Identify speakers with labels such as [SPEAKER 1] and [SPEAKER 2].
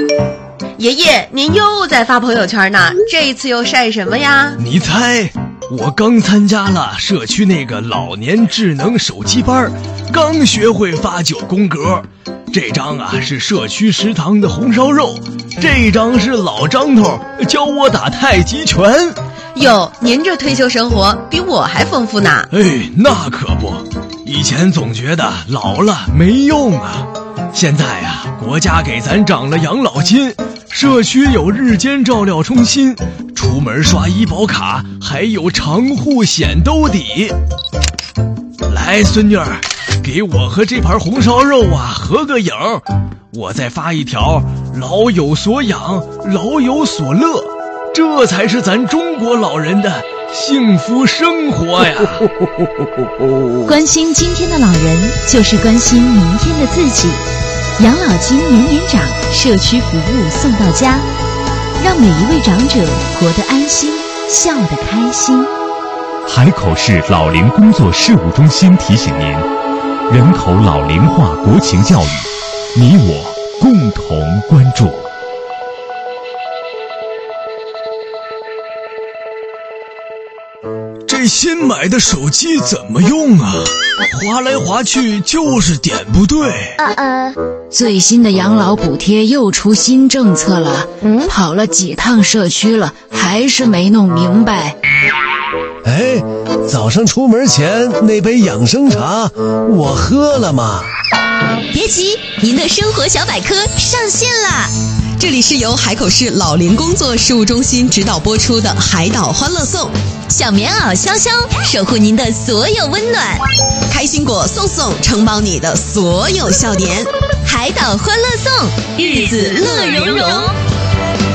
[SPEAKER 1] 爷爷，您又在发朋友圈呢，这一次又晒什么呀？
[SPEAKER 2] 你猜，我刚参加了社区那个老年智能手机班，刚学会发9宫格。这张啊是社区食堂的红烧肉，这张是老张头教我打太极拳。
[SPEAKER 1] 哟，您这退休生活比我还丰富呢。
[SPEAKER 2] 哎，那可不，以前总觉得老了没用啊，现在啊，国家给咱涨了养老金，社区有日间照料中心，出门刷医保卡还有长户险兜底。来，孙女儿，给我和这盘红烧肉啊合个影，我再发一条老有所养，老有所乐，这才是咱中国老人的幸福生活呀。
[SPEAKER 3] 关心今天的老人，就是关心明天的自己。养老金年年涨，社区服务送到家，让每一位长者活得安心，笑得开心。
[SPEAKER 4] 海口市老龄工作事务中心提醒您，人口老龄化国情教育，你我共同关注。
[SPEAKER 2] 这新买的手机怎么用啊？滑来滑去就是点不对。
[SPEAKER 5] 最新的养老补贴又出新政策了，跑了几趟社区了，还是没弄明白。
[SPEAKER 6] 哎，早上出门前那杯养生茶我喝了吗？
[SPEAKER 7] 别急，您的生活小百科上线啦！这里是由海口市老龄工作事务中心指导播出的海岛欢乐颂，
[SPEAKER 8] 小棉袄潇潇守护您的所有温暖，
[SPEAKER 7] 开心果送送承包你的所有笑点。
[SPEAKER 8] 海岛欢乐颂，日子乐融融。